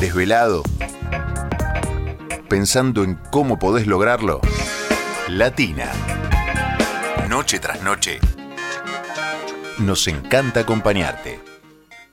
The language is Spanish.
¿Desvelado? ¿Pensando en cómo podés lograrlo? Latina. Noche tras noche. Nos encanta acompañarte.